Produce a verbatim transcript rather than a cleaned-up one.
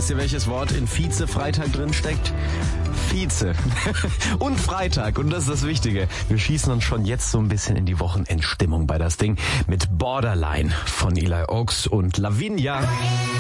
Wisst ihr, welches Wort in Vize-Freitag drin steckt? Vize. Und Freitag. Und das ist das Wichtige. Wir schießen uns schon jetzt so ein bisschen in die Wochenendstimmung bei das Ding mit Borderline von Eli Oaks und Lavinia.